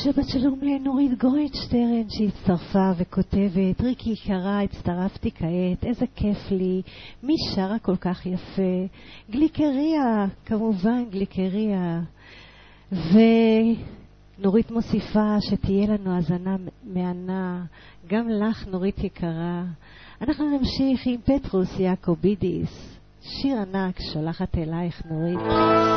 שבת שלום לנורית גויינשטרן שהצטרפה וכותבת, ריקי יקרה, הצטרפתי כעת, איזה כיף לי, מי שרה כל כך יפה, גליקריה, כמובן גליקריה. ונורית מוסיפה שתהיה לנו האזנה מהנה, גם לך נורית יקרה. אנחנו נמשיך עם פטרוס יעקובידיס, שיר ענק שולחת אלייך נורית.